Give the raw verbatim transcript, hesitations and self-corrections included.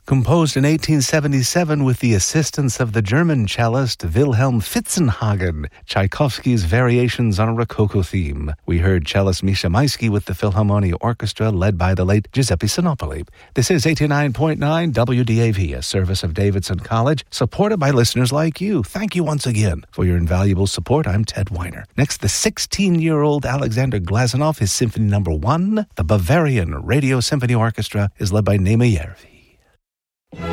Composed in eighteen seventy-seven with the assistance of the German cellist Wilhelm Fitzenhagen, Tchaikovsky's Variations on a Rococo theme. We heard cellist Misha Maisky with the Philharmonia Orchestra led by the late Giuseppe Sinopoli. This is eighty-nine point nine W D A V, a service of Davidson College, supported by listeners like you. Thank you once again for your invaluable support. I'm Ted Weiner. Next, the sixteen-year-old Alexander Glazunov, his Symphony Number One. The Bavarian Radio Symphony Orchestra is led by Nema Järvi.